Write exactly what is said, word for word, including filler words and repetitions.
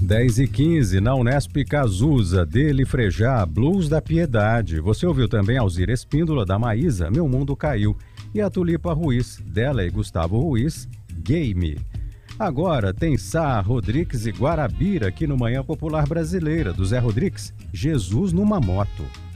dez e quinze, na Unesp Cazuza, dele Frejá, Blues da Piedade. Você ouviu também Alzira Espíndola, da Maísa, Meu Mundo Caiu. E a Tulipa Ruiz, dela e Gustavo Ruiz, Game. Agora tem Sá, Rodrigues e Guarabira aqui no Manhã Popular Brasileira, do Zé Rodrigues, Jesus numa Moto.